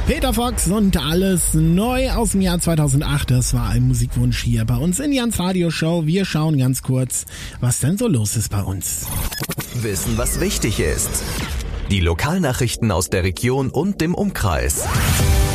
Peter Fox und alles neu aus dem Jahr 2008. Das war ein Musikwunsch hier bei uns in Jans Radioshow. Wir schauen ganz kurz, was denn so los ist bei uns. Wissen, was wichtig ist. Die Lokalnachrichten aus der Region und dem Umkreis.